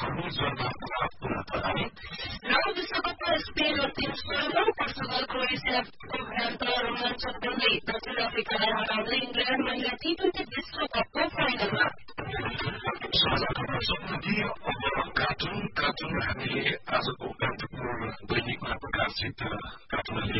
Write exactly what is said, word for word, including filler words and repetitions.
र विश्वकपमा स्पेन अन्तिम सोह्रमा पोर्चुगल क्रोएसियाको भ्रान्त रोमाञ्चक बन्दै दक्षिण अफ्रिकालाई हराउँदै इङ्ल्याण्ड महिला टी ट्वेन्टी विश्वकपको फाइनलमा कार्टुन कार्टुन हामीले आजको कान्तिपुर दैनिकमा प्रकाशित कार्टुनले